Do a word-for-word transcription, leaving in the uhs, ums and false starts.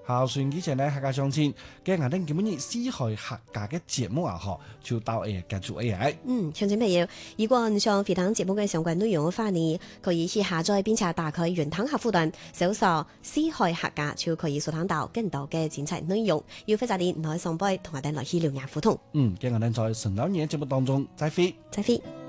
孝順之前呢，客家相親，今日我哋基本以四海客家嘅節目啊，嗬，就到誒結束 A I。 嗯，聽眾朋友，如果你想回聽節目嘅相關內容嘅話呢，可以去下載並且打開雲端客戶端，搜索四海客家，就可以收聽到更多嘅精彩內容。要非常啲，唔可以上杯同我哋來去聊聊互動。 嗯，今日我哋在神老年節目當中再會， 再會。